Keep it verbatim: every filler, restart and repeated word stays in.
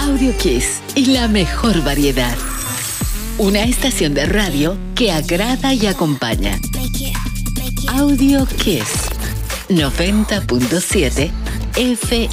Audio Kiss y la mejor variedad. Una estación de radio que agrada y acompaña. Audio Kiss noventa punto siete F